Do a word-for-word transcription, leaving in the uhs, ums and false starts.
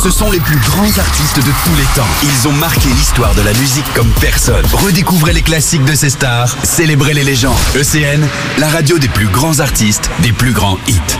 Ce sont les plus grands artistes de tous les temps. Ils ont marqué l'histoire de la musique comme personne. Redécouvrez les classiques de ces stars, célébrez les légendes. E C N, la radio des plus grands artistes, des plus grands hits.